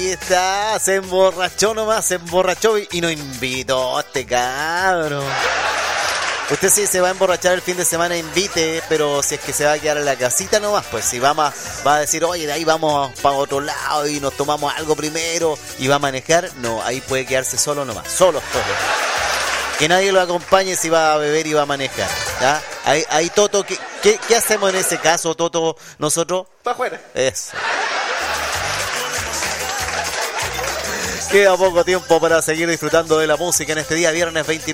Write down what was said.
está, se emborrachó nomás, se emborrachó y nos invitó a este cabrón. Usted sí se va a emborrachar el fin de semana, invite, pero si es que se va a quedar en la casita nomás, pues si va a decir, oye, de ahí vamos para otro lado y nos tomamos algo primero y va a manejar, no, ahí puede quedarse solo nomás, solos todos. Que nadie lo acompañe si va a beber y va a manejar, ¿ya? Ahí Toto, ¿qué hacemos en ese caso, Toto, nosotros? Para afuera. Eso. Queda poco tiempo para seguir disfrutando de la música en este día, viernes 29.